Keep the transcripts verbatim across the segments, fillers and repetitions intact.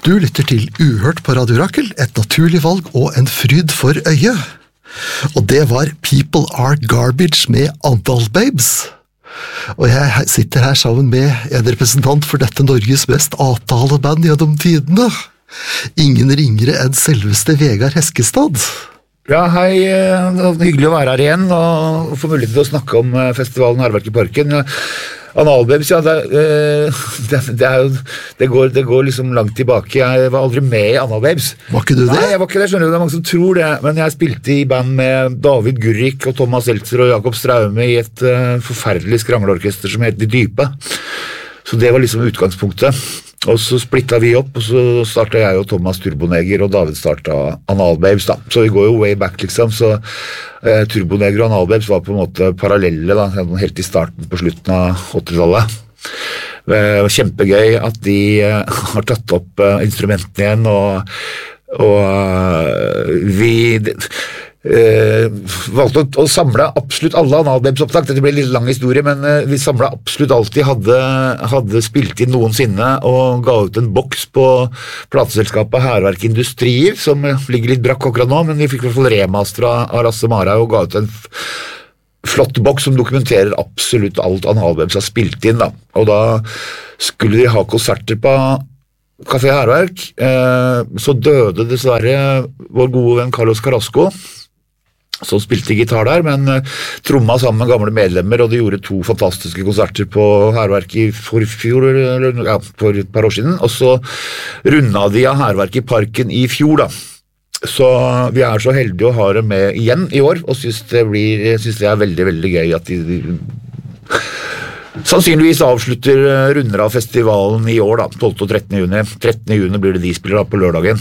Du lytter til Uhørt på Radio Rakel, et naturlig valg og en fryd for øyet. Og det var People Are Garbage med Andal Babes. Og jeg sitter her sammen med en representant for dette Norges mest avtaleband gjennom tidene. Ingen ringere enn selveste Vegard Heskestad. Ja, hei, det er hyggelig å være her igjen og få mulighet til å snakke om festivalen Hærverk i Parken. Analbabes, ja, det, det, det, er jo, det, går, det går liksom langt tilbake. Jeg var aldri med i Analbabes. Var ikke du det? Nei, jeg var ikke det, skjønner du, det er mange som tror det. Men jeg spilte i band med David Gurrik og Thomas Seltzer og Jakob Straume i et uh, forferdelig skrangleorkester som heter De Dype. Så det var liksom utgangspunktet. Og så splittet vi opp, og så startet jeg og Thomas Turboneger, og David startet Analbabes da. Så vi går jo way back liksom, så eh, Turboneger og Analbabes var på en måte parallelle da, helt i starten på slutten av åttitallet. Det var kjempegøy at de eh, har tatt opp eh, instrumentene igjen, og, og uh, vi... Det, Uh, valgte å, å samle absolutt alle Analbabes-opptak. Dette ble en litt lang historie, men uh, vi samlet absolutt alt de hadde, hadde spilt inn noensinne, og ga ut en boks på plateselskapet Hærverk Industrier, som uh, ligger litt brakk akkurat nå, men vi fikk i hvert fall remaster av Rasse Mara og ga ut en f- flott boks som dokumenterer absolutt alt Analbabes har spilt inn da. Og da skulle de ha konserter på Café Hærverk. uh, så døde dessverre vår gode venn Carlos Carrasco, som spilte gitar der, men uh, tromma sammen med gamle medlemmer, og de gjorde to fantastiske konserter på Hærverk i forfjor, eller, ja, for et par år siden, og så rundet de av Hærverk i Parken i fjor da. Så vi er så heldige å ha det med igjen i år, og synes det, blir, synes det er veldig, veldig gøy at de, de sannsynligvis avslutter runder av festivalen i år da, tolvte og trettende juni. trettende juni blir det de spiller da på lørdagen.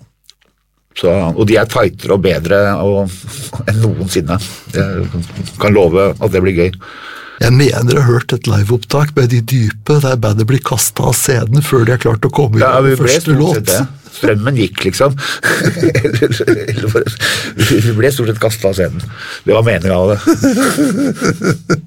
Så, og de er tightere og bedre og, enn noensinne. Jeg kan love at det blir gøy. Jeg mener jeg har hørt et liveopptak med De Dype, der bandet blir kastet av scenen før de har klart å komme ja, i første låt. Strømmen gikk liksom. Vi ble stort sett kastet av scenen. Det var meningen av det.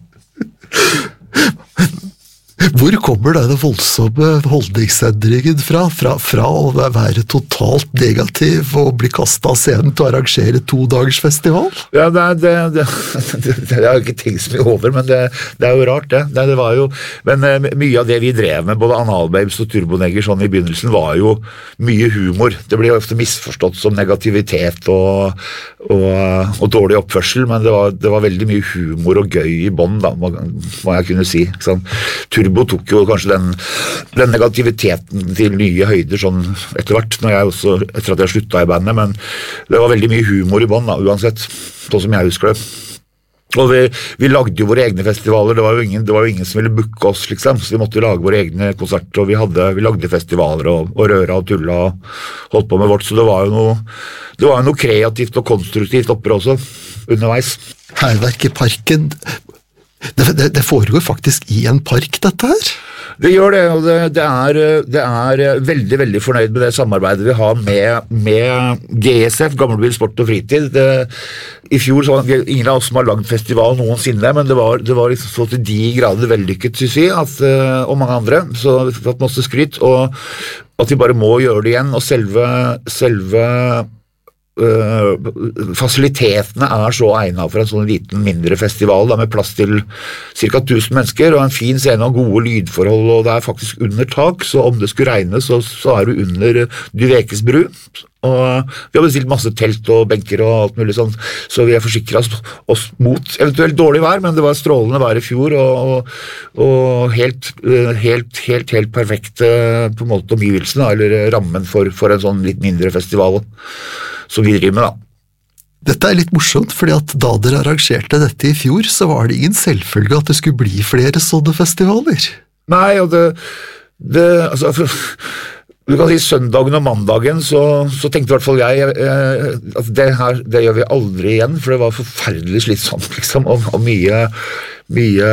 Hvor kommer denne voldsomme holdningsendringen fra? Fra, fra å være totalt negativ og bli kastet av scenen til å arrangere to dagers festival? Ja, det, det, det, det, det har jeg ikke tenkt så mye over, men det, det er jo rart det. det, det var jo, men uh, mye av det vi drev med, både Analbabes og Turboneger sånn i begynnelsen, var jo mye humor. Det ble jo ofte misforstått som negativitet og, og, og dårlig oppførsel, men det var, det var veldig mye humor og gøy i bånd, da, må, må jeg kunne si. Sånn, Turbo tok jo kanskje den, den negativiteten til nye høyder sånn etter hvert, når jeg også, etter at jeg sluttet i bandet, men det var veldig mye humor i bånd da, uansett, sånn som jeg husker det. Og vi, vi lagde jo våre egne festivaler, det var jo ingen, det var jo ingen som ville booke oss liksom, så vi måtte jo lage våre egne konserter, og vi, hadde, vi lagde festivaler og, og røra og tulla og holdt på med vårt, så det var jo noe, det var jo noe kreativt og konstruktivt oppe også, underveis. Hærverk i Parken, det, det, det foregår faktisk i en park dette her? Det gjør det, og det, det, er, det er veldig, veldig fornøyd med det samarbeidet vi har med, med G S F, Gammelbil Sport og Fritid. Det, I fjor så var det ingen av oss som har lagd festival noensinne, men det var, det var liksom så til de grader vellykket, synes vi, at, og mange andre, så vi har fått masse skryt, og at vi bare må gjøre det igjen, og selve, selve Uh, fasilitetene er så egnet for en sånn liten mindre festival da, med plass til cirka tusen mennesker og en fin scene og gode lydforhold, og det er faktisk under tak, så om det skulle regne så, så er du under Dyvekes bru, og vi har bestilt masse telt og benker og alt mulig sånn, så vi har forsikret oss, oss mot eventuelt dårlig vær, men det var strålende vær i fjor og, og, og helt, helt, helt, helt perfekt på en måte omgivelsen, eller rammen for, for en sånn litt mindre festival som vi driver med da. Dette er litt morsomt, fordi at da dere arrangerte dette i fjor, så var det ingen selvfølge at det skulle bli flere sånne festivaler. Nei, og det, det altså, for, du kan si søndagen og mandagen, så, så tenkte i hvert fall jeg eh, at det her, det gjør vi aldri igjen, for det var forferdelig slitsomt, liksom, og, og mye, mye,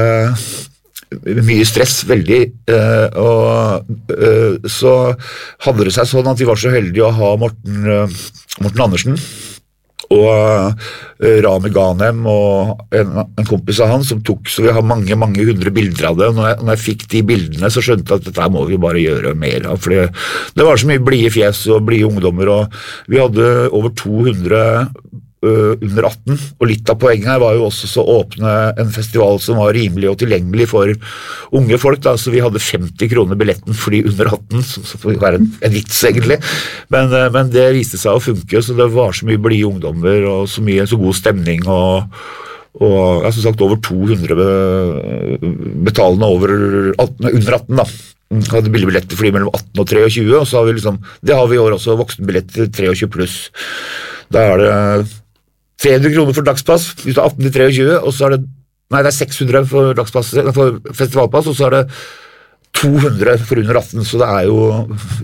mye stress, veldig, eh, og eh, så hadde det seg sånn at vi var så heldige å ha Morten, eh, Morten Andersen, og uh, Rami Ghanem og en, en kompis av han som tok, så vi har mange, mange hundre bilder av det. Når jeg, når jeg fikk de bildene, så skjønte jeg at dette må vi bare gjøre mer av, for det var så mye blide fjes og blide ungdommer, og vi hadde over to hundre uh, under atten, og litt av poenget her var jo også så åpne en festival som var rimelig og tilgjengelig for unge folk, da, så vi hadde femti kroner billetten for de under atten, som får være en, en vits egentlig, men, uh, men det viste seg å funke, så det var så mye blide ungdommer og så mye, så god stemning, og og jeg har som sagt over to hundre betalende over atten, under atten da, hadde billigbilletter for de mellom atten og treogtjue, og så har vi liksom, det har vi i år også, voksenbilletter treogtjue pluss, da er det tre hundre kroner for dagspass, hvis du er atten til treogtjue, og så er det, nei det er seks hundre for dagspass, for festivalpass, og så er det to hundre for under atten, så det er jo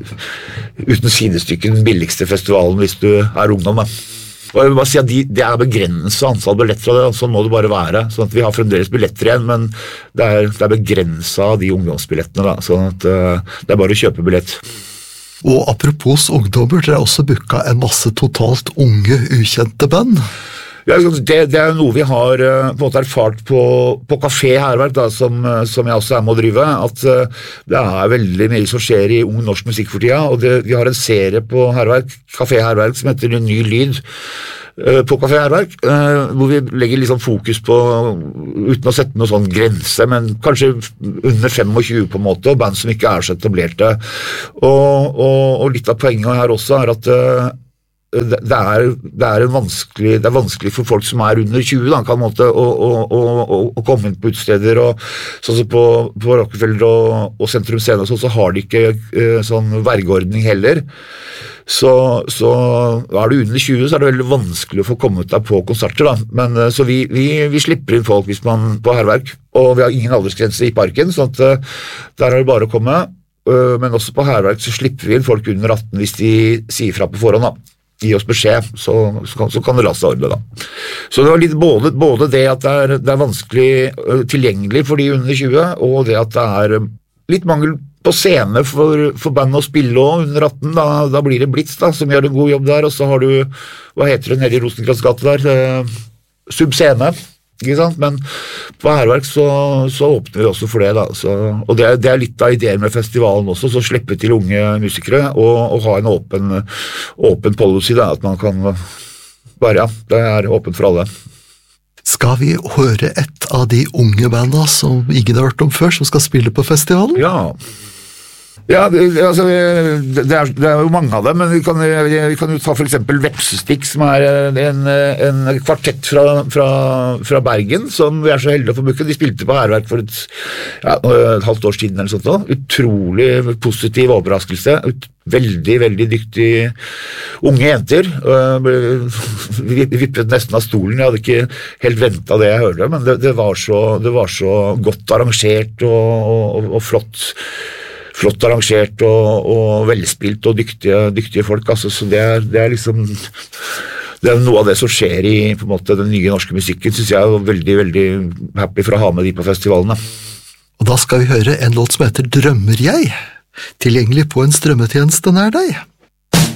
uten sidestykke den billigste festivalen hvis du er ungdom da. Og jeg vil bare si at de, det er begrenset antall billetter av det, og sånn må det bare være, sånn at vi har fremdeles billetter igjen, men det er, det er begrenset av de ungdomsbillettene da, sånn at uh, det er bare å kjøpe billett. Og apropos ungdommer, dere har også booket en masse totalt unge, ukjente band. Ja, det, det er noe vi har uh, på en måte erfart på, på Café Herverk, da, som, som jeg også er med å drive, at uh, det er veldig mye som skjer i ung norsk musikk for tida, og det, vi har en serie på Herverk, Café Herverk, som heter Ny Lyd uh, på Café Herverk, uh, hvor vi legger liksom fokus på, uten å sette noen sånn grense, men kanskje under tjuefem på en måte, og band som ikke er så etablerte. Og, og, og litt av poenget her også er at uh, Det er, det, er en vanskelig, det er vanskelig for folk som er under tjue da, kan måte, å, å, å, å komme inn på utsteder, og sånn som på, på Rockefeller og, og Sentrum Scene, så, så har de ikke uh, sånn vergeordning heller. Så, så er du under tjue, så er det veldig vanskelig å få kommet deg på konserter da. Men uh, så vi, vi, vi slipper inn folk hvis man på Herverk, og vi har ingen aldersgrense i parken, sånn at uh, der er det bare å komme, uh, men også på Herverk så slipper vi inn folk under atten hvis de sier fra på forhånd da. Gi oss beskjed, så, så, kan, så kan det la seg ordne da. Så det var litt både, både det at det er, det er vanskelig uh, tilgjengelig for de under tjue, og det at det er uh, litt mangel på scene for, for band å spille også under atten, da, da blir det Blitz da, som gjør en god jobb der, og så har du, hva heter det nede i Rosenkrantz gate der, uh, Subscene, ikke sant? Men på Herverk så, så åpner vi også for det da, så, og det er, det er litt av ideen med festivalen også, så slippe til unge musikere og, og ha en åpen, åpen policy da, at man kan bare, ja, det er åpent for alle. Skal vi høre et av de unge bandene som ingen har hørt om før, som skal spille på festivalen? Ja, ja, det, altså, det, er, det er jo mange av dem, men vi kan, vi kan jo ta for eksempel Vepsestikk, som er en, en kvartett fra, fra, fra Bergen, som vi er så heldige å få booke. De spilte på Herverk for et, ja, et halvt års tid eller sånt da. Utrolig positiv overraskelse, Ut, veldig, veldig dyktige unge jenter. Vi vippet nesten av stolen, jeg hadde ikke helt ventet det jeg hørte, men det, det, var, så, det var så godt arrangert og, og, og flott. flott arrangert og, og velspilt og dyktige, dyktige folk, altså, så det er, det er liksom det er noe av det som skjer i på en måte, den nye norske musikken, synes jeg er veldig, veldig happy for å ha med de på festivalene. Og da skal vi høre en låt som heter Drømmer jeg, tilgjengelig på en strømmetjeneste nær deg.